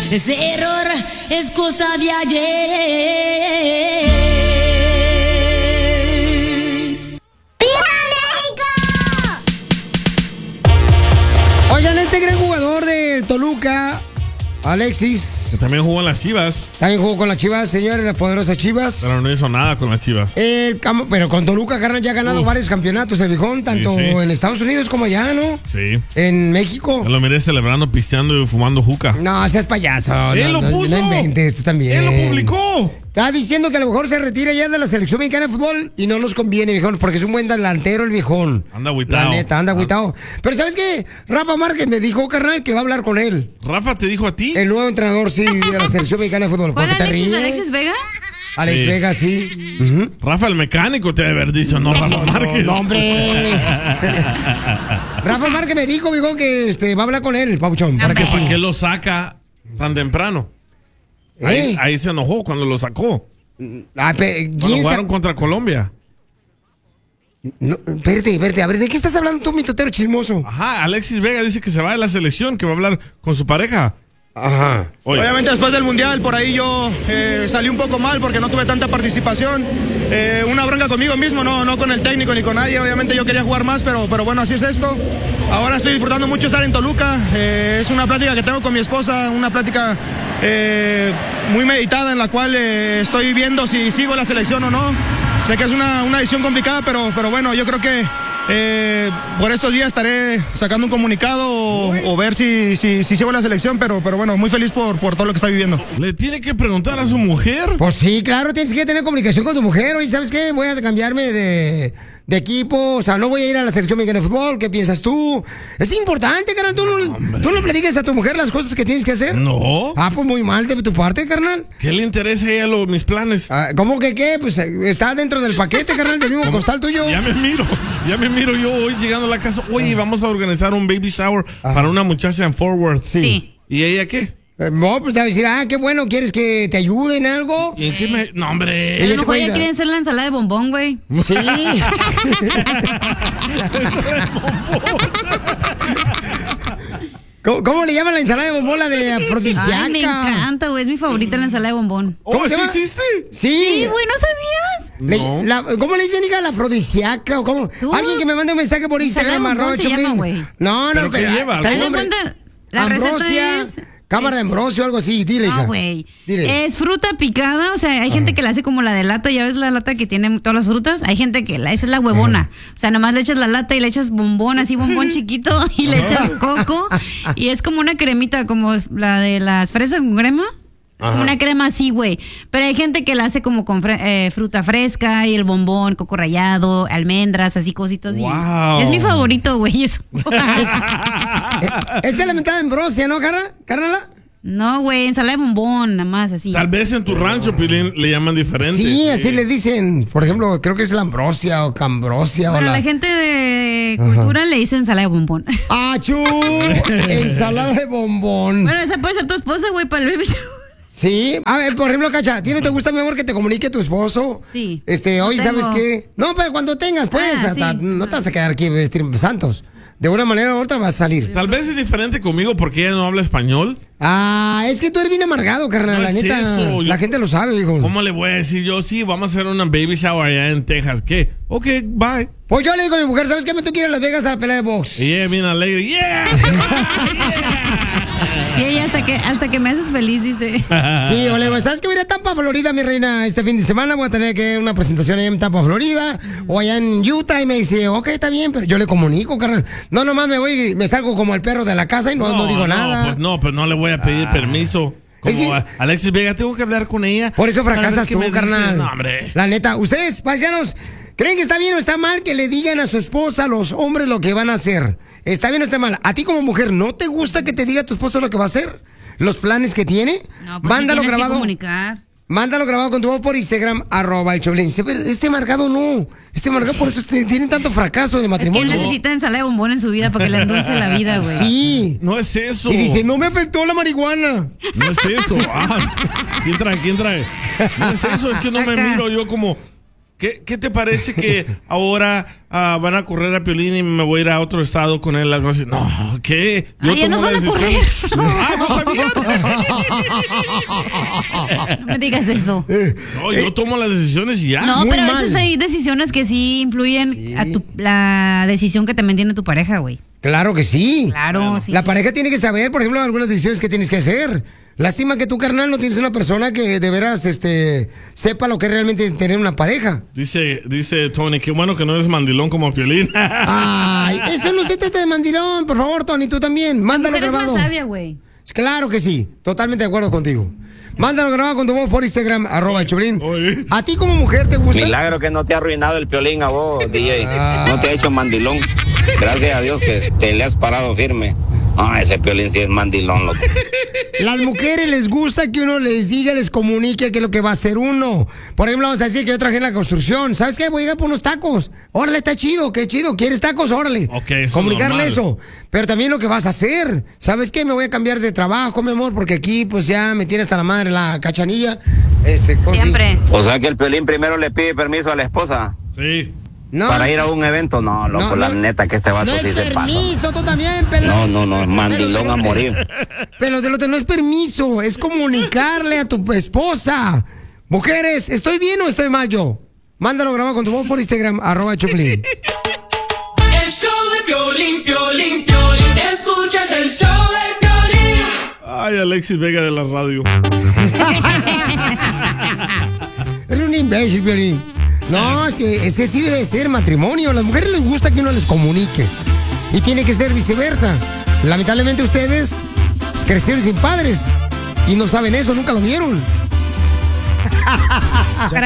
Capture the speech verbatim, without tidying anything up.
ese error es cosa de ayer. ¡Viva México! Oigan, este gran jugador del Toluca, Alexis, que también jugó en las Chivas. También jugó con las Chivas, señores, las poderosas Chivas. Pero no hizo nada con las Chivas. El cam- pero con Toluca, carnal, ya ha ganado Uf. varios campeonatos, el viejón, tanto Sí, sí. en Estados Unidos como allá, ¿no? Sí. En México. Yo lo miré celebrando, pisteando y fumando juca. No, seas payaso. Él no, lo no, puso. No inventes, tú también. Él lo publicó. Está diciendo que a lo mejor se retira ya de la selección mexicana de fútbol y no nos conviene, viejón, porque es un buen delantero el viejón. Anda agüitado. La neta, anda agüitado. Pero ¿sabes qué? Rafa Márquez me dijo, carnal, que va a hablar con él. ¿Rafa te dijo a ti? El nuevo entrenador, sí, de la selección mexicana de fútbol. ¿Cuál ¿Por qué te Alexis? ríes? ¿Alexis Vega? Alex Sí. Vega, sí. Ujú. Rafa el mecánico te debe haber dicho, no, Rafa Márquez. No, hombre. Rafa Márquez me dijo, viejón, que este, va a hablar con él, Pauchón. ¿Para Para qué, que ¿Para qué lo saca tan temprano? Ahí, ¿Eh? ahí se enojó cuando lo sacó. Ah, pe- Cuando ¿quién jugaron sa- contra Colombia. No, espérate, espérate, a ver, ¿de qué estás hablando tú, mi totero chismoso? Ajá, Alexis Vega dice que se va de la selección, que va a hablar con su pareja. Ajá. Oye, Obviamente después del Mundial por ahí yo eh, salí un poco mal porque no tuve tanta participación. Eh, una bronca conmigo mismo, no, no con el técnico ni con nadie. Obviamente yo quería jugar más, pero, pero bueno, así es esto. Ahora estoy disfrutando mucho estar en Toluca. Eh, es una plática que tengo con mi esposa, una plática eh, muy meditada en la cual eh, estoy viendo si sigo la selección o no. Sé que es una, una decisión complicada, pero, pero bueno, yo creo que eh, por estos días estaré sacando un comunicado o, o ver si, si, si sigo la selección, pero, pero bueno, muy feliz por, por todo lo que está viviendo. le tiene que preguntar a su mujer. Pues sí, claro, tienes que tener comunicación con tu mujer. Oye, ¿sabes qué? Voy a cambiarme de, de equipo. O sea, no voy a ir a la selección mexicana de fútbol. ¿Qué piensas tú? Es importante, carnal. ¿Tú no, ¿tú no platicas a tu mujer las cosas que tienes que hacer? No. Ah, pues muy mal de tu parte, carnal. ¿Qué le interesa a ella lo, mis planes? Ah, ¿Cómo que qué? Pues eh, está dentro del paquete, carnal, del mismo costal tuyo. Ya me miro, ya me miro yo hoy llegando a la casa. Oye, vamos a organizar un baby shower Ajá. para una muchacha en Fort Worth. Sí. ¿Y ella qué? Eh, no, pues te va a decir, ah, qué bueno, ¿quieres que te ayude en algo? ¿Y en qué me.? No, hombre. A Ella lo te mejor ya cuida. quieren hacer la ensalada de bombón, güey. Sí. ¿Cómo, cómo le llaman la ensalada de bombón, la de afrodisíaca? Ay, me encanta, güey. Es mi favorita la ensalada de bombón. ¿Oh, ¿Cómo se sí llama? existe? Sí. Sí, güey, ¿no sabías? Le- No. la- ¿Cómo le dicen, hija, la afrodisíaca? ¿O cómo? Tú. Alguien que me mande un mensaje por Ensalada Instagram, de bombón arroba se Choplin. llama, güey. No, no, ¿Pero qué lleva? trae Haz de nombre. cuenta, la Ambrosia, receta es... cámara de Ambrosio, algo así, dile, hija. No, güey. Dile. Es fruta picada, o sea, hay gente que la hace como la de lata, ya ves la lata que tiene todas las frutas. Hay gente que la, esa es la huevona. O sea, nomás le echas la lata y le echas bombón, así bombón chiquito, y le echas coco. Y es como una cremita, como la de las fresas con crema. Como una crema así, güey. Pero hay gente que la hace como con fre- eh, fruta fresca y el bombón, coco rallado, almendras, así cositas. y- Wow. Es mi favorito, güey, eso. Eh, Esta es la mentada de Ambrosia, ¿no, carnal? ¿Carnala? No, güey, ensalada de bombón, nada más así. Tal vez en tu rancho, Pilín, le llaman diferente. Sí, así le dicen. Por ejemplo, creo que es la Ambrosia o Cambrosia. Bueno, o la... la gente de cultura le dice ensalada de bombón. ¡Achú! Ensalada de bombón. Bueno, esa puede ser tu esposa, güey, para el baby show. Sí. A ver, por ejemplo, Cacha, ¿a ti no te gusta, mi amor, que te comunique tu esposo? Sí. Este, hoy, No ¿sabes tengo. qué? No, pero cuando tengas, pues, Ah, hasta- sí. no te vas a quedar aquí vestir santos. De una manera u otra vas a salir. Tal vez es diferente conmigo porque ella no habla español. Ah, es que tú eres bien amargado, carnal. No la es neta, eso, yo- la gente lo sabe, hijo. ¿Cómo le voy a decir yo? Sí, vamos a hacer una baby shower allá en Texas. ¿Qué? Ok, bye. Pues yo le digo a mi mujer, ¿sabes qué? Me tú quieres Las Vegas a la pelea de box. Y ella bien alegre. ¡Yeah! Y ella hasta que, hasta que me haces feliz, dice. Sí, ole, pues, ¿sabes qué? Voy a ir a Tampa, Florida, mi reina, este fin de semana. Voy a tener que una presentación allá en Tampa, Florida, o allá en Utah. Y me dice, ok, está bien, pero yo le comunico, carnal. No, nomás me voy y me salgo como el perro de la casa y no, no, digo nada. Pues no, pues no le voy a pedir permiso. Como Es que- a Alexis Vega, tengo que hablar con ella. Por eso para ver fracasas qué tú, me dice. carnal. No, hombre. La neta, ustedes, paisanos, ¿creen que está bien o está mal que le digan a su esposa, a los hombres, lo que van a hacer? ¿Está bien o está mal? ¿A ti como mujer no te gusta que te diga tu esposo lo que va a hacer? ¿Los planes que tiene? No, pues Mándalo sí tienes que grabado. comunicar. Mándalo grabado con tu voz por Instagram, arroba el Choplin. Dice, pero este marcado no. Este marcado por eso te- tiene tanto fracaso de Es que él matrimonio. necesita ensalada de bombón en su vida para que le endulce la vida, güey. Sí. No es eso. Y dice, no me afectó la marihuana. No es eso. Ah, ¿quién trae? ¿Quién trae? No es eso, es que no me Acá. miro yo como. ¿Qué, qué te parece que ahora ah, van a correr a Piolín y me voy a ir a otro estado con él? Algo así. No, ¿qué? Yo Ah, ya tomo nos la van a decisión. correr. Ah, no sabía. No me digas eso. No, yo tomo las decisiones y ya. No, muy pero a mal. veces hay decisiones que sí influyen Sí. a tu, la decisión que también tiene tu pareja, güey. Claro que sí. Claro, sí. La pareja tiene que saber, por ejemplo, algunas decisiones que tienes que hacer. Lástima que tú, carnal, no tienes una persona que de veras este, sepa lo que es realmente tener una pareja. Dice, dice Tony, qué bueno que no eres mandilón como Piolín. Ay, eso no se trata de mandilón, por favor, Tony, tú también. Mándalo Eres grabado. más sabia, güey. Claro que sí, totalmente de acuerdo contigo. Mándalo grabado con tu voz por Instagram, arroba el Choplin. Oye. ¿A ti como mujer te gusta? Milagro que no te ha arruinado el Piolín a vos, D Ah. J. No te ha hecho mandilón. Gracias a Dios que te le has parado firme. No, ese Piolín sí es mandilón, loco. Las mujeres les gusta que uno les diga, les comunique qué es lo que va a hacer uno. Por ejemplo, vamos a decir que yo trabajé en la construcción. ¿Sabes qué? Voy a llegar por unos tacos. Órale, está chido, qué chido. ¿Quieres tacos? Órale. Ok, eso es comunicarle normal. eso. Pero también lo que vas a hacer. ¿Sabes qué? Me voy a cambiar de trabajo, mi amor, porque aquí pues ya me tiene hasta la madre la cachanilla. Este, cosi- Siempre. O sea que el Piolín primero le pide permiso a la esposa Sí. No, para ir a un evento. No, loco, No, la no. neta que este vato no es sí se pasa. permiso, tú también, pelón. No, no, no, es mandilón a morir. Pero de lo que no es permiso, es comunicarle a tu esposa. Mujeres, ¿estoy bien o estoy mal yo? Mándalo grabado con tu voz por Instagram, arroba Choplin. El show de Piolín, Piolín, Piolín. Escuchas el show de Piolín. Ay, Alexis Vega de la radio. Eres un imbécil, Piolín. No, es que, es que sí debe ser matrimonio. A las mujeres les gusta que uno les comunique. Y tiene que ser viceversa. Lamentablemente ustedes pues, crecieron sin padres. Y no saben eso, nunca lo vieron.